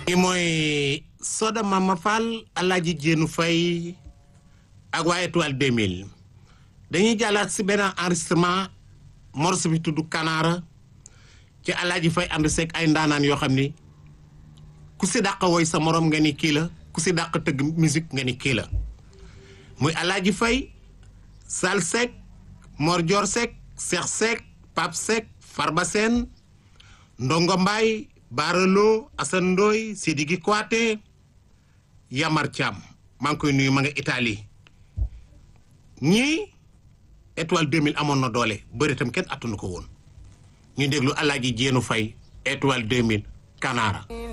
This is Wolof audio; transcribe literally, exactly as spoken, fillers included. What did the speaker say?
ñi mooy Soda Mama Fall Alaaji Jéenu Fay ak waa Étoile deux mille dañuy jàllaat si benn enregistrement morceau bi tudd Kanaara ci Alaaji Fay ànd seeg ay ndaanaan yoo xam ni ku si dàq woy sa morom nga ni kii la ku si dàq tëgg musique nga ni kii la muy Alaaji Fay Sal Seck Mor Dior Seck Cheikh Seck Pape Seck Farba Sène Ndongo Mbaye Baralo Assane Ndoye Sidiki Kouaté Yamar Thiam maa ngi koy nuyu ma nga Italie ñii Étoile deux mille amoon na doole bëri tam kenn attunu ko woon ñu déglu Alaaji Jéenu Fay Étoile deux mille Kanaara